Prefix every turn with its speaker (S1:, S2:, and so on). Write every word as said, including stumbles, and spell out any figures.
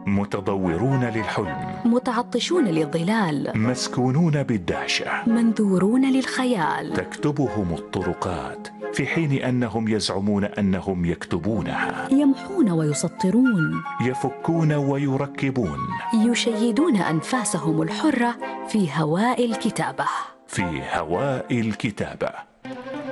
S1: متضورون للحلم،
S2: متعطشون للظلال،
S1: مسكونون بالدهشة،
S2: منذورون للخيال.
S1: تكتبهم الطرقات في حين أنهم يزعمون أنهم يكتبونها،
S2: يمحون ويسطرون،
S1: يفكون ويركبون،
S2: يشيدون أنفاسهم الحرة في هواء الكتابة.
S1: في هواء الكتابة.